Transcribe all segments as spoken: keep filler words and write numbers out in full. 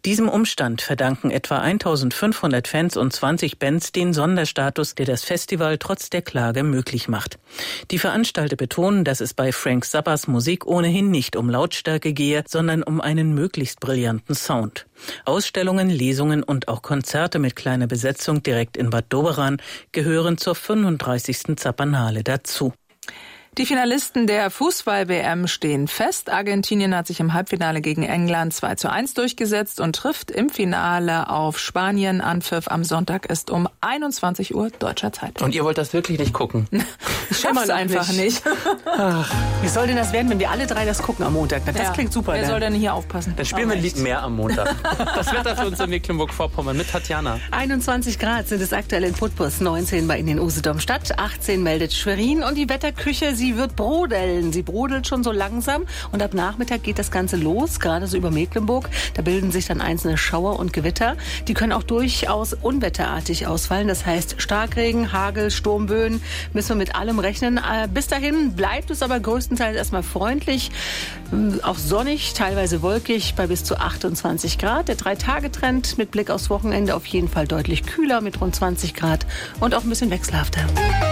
Diesem Umstand verdanken etwa eintausendfünfhundert Fans und zwanzig Bands den Sonderstatus, der das Festival trotz der Klage möglich macht. Die Veranstalter betonen, dass es bei Frank Zappas Musik ohnehin nicht um Lautstärke gehe, sondern um einen möglichst brillanten Sound. Ausstellungen, Lesungen und auch Konzerte mit kleiner Besetzung direkt in Bad Doberan gehören zur fünfunddreißigsten Zappernale dazu. Die Finalisten der Fußball-W M stehen fest. Argentinien hat sich im Halbfinale gegen England zwei zu eins durchgesetzt und trifft im Finale auf Spanien. Anpfiff am Sonntag ist um einundzwanzig Uhr deutscher Zeit. Und ihr wollt das wirklich nicht gucken? Ich schaff's einfach nicht. nicht. Ach, wie soll denn das werden, wenn wir alle drei das gucken am Montag? Das ja. klingt super. Wer dann. soll denn hier aufpassen? Dann spielen oh, wir ein Lied mehr am Montag. Das Wetter für uns in Mecklenburg-Vorpommern mit Tatjana. einundzwanzig Grad sind es aktuell in Putbus, neunzehn bei Ihnen in Usedom-Stadt, achtzehn meldet Schwerin und die Wetterküche, sie wird brodeln. Sie brodelt schon so langsam und ab Nachmittag geht das Ganze los, gerade so über Mecklenburg. Da bilden sich dann einzelne Schauer und Gewitter. Die können auch durchaus unwetterartig ausfallen. Das heißt Starkregen, Hagel, Sturmböen, müssen wir mit allem rechnen. Bis dahin bleibt es aber größtenteils erstmal freundlich, auch sonnig, teilweise wolkig bei bis zu achtundzwanzig Grad. Der Drei-Tage-Trend mit Blick aufs Wochenende auf jeden Fall deutlich kühler mit rund zwanzig Grad und auch ein bisschen wechselhafter.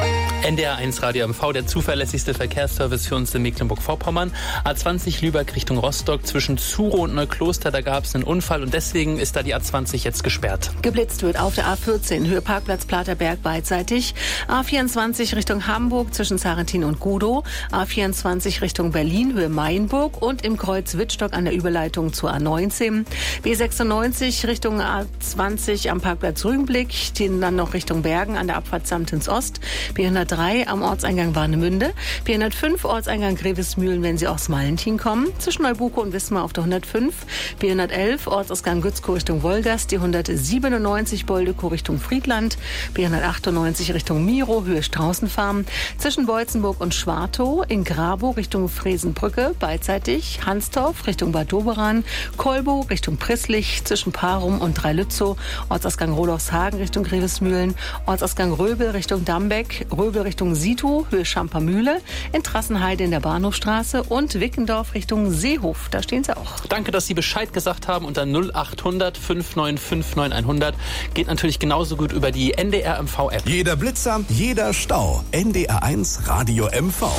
N D R eins Radio M V, der zuverlässigste Verkehrsservice für uns in Mecklenburg-Vorpommern. A zwanzig Lübeck Richtung Rostock zwischen Zuro und Neukloster, da gab es einen Unfall und deswegen ist da die A zwanzig jetzt gesperrt. Geblitzt wird auf der A vierzehn, Höhe Parkplatz Platerberg beidseitig. A vierundzwanzig Richtung Hamburg zwischen Zarentin und Gudow. A vierundzwanzig Richtung Berlin, Höhe Mainburg und im Kreuz Wittstock an der Überleitung zur A neunzehn. B sechsundneunzig Richtung A zwanzig am Parkplatz Rügenblick, dann noch Richtung Bergen an der Abfahrt Samtens Ost. B hundertdrei am Ortseingang Warnemünde. B hundertfünf Ortseingang Grevesmühlen, wenn Sie aus Malentin kommen. Zwischen Neubuko und Wismar auf der hundertfünf. B hundertelf Ortsausgang Gützkow Richtung Wolgast. Die hundertsiebenundneunzig Boldekow Richtung Friedland. B hundertachtundneunzig Richtung Miro, Höhe Straußenfarm. Zwischen Beutzenburg und Schwartow. In Grabow Richtung Fresenbrücke. Beidseitig Hansdorf Richtung Bad Doberan. Kolbow Richtung Prisslich. Zwischen Parum und Dreilützow. Ortsausgang Rodolfshagen Richtung Grevesmühlen. Ortsausgang Röbel Richtung Dambeck. Röbel Richtung Sito, Höhe Schampermühle, in Trassenheide in der Bahnhofstraße und Wickendorf Richtung Seehof. Da stehen sie auch. Danke, dass Sie Bescheid gesagt haben. Unter null achthundert fünf neun fünf neun hundert geht natürlich genauso gut über die N D R M V App. Jeder Blitzer, jeder Stau. N D R eins Radio M V.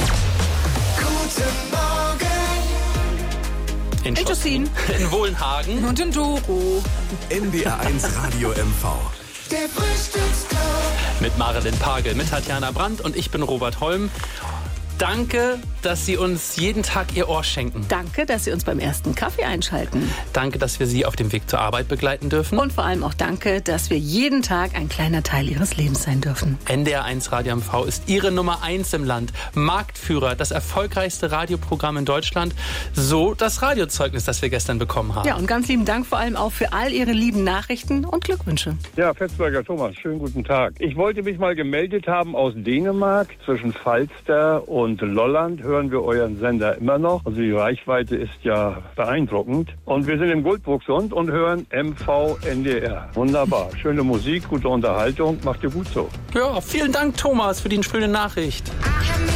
Guten Morgen. In Schossin, in Wohlenhagen und in Doro. N D R eins Radio M V. Der Frühstücksclub. Mit Marilyn Pagel, mit Tatjana Brandt und ich bin Robert Holm. Danke, dass Sie uns jeden Tag Ihr Ohr schenken. Danke, dass Sie uns beim ersten Kaffee einschalten. Danke, dass wir Sie auf dem Weg zur Arbeit begleiten dürfen. Und vor allem auch danke, dass wir jeden Tag ein kleiner Teil Ihres Lebens sein dürfen. N D R eins Radio M V ist Ihre Nummer eins im Land. Marktführer, das erfolgreichste Radioprogramm in Deutschland. So das Radiozeugnis, das wir gestern bekommen haben. Ja, und ganz lieben Dank vor allem auch für all Ihre lieben Nachrichten und Glückwünsche. Ja, Fetzberger Thomas, schönen guten Tag. Ich wollte mich mal gemeldet haben aus Dänemark. Zwischen Falster und Und Lolland hören wir euren Sender immer noch. Also die Reichweite ist ja beeindruckend. Und wir sind im Guldbrucksund und hören M V N D R. Wunderbar. Schöne Musik, gute Unterhaltung. Macht ihr gut so. Ja, vielen Dank, Thomas, für die schöne Nachricht. I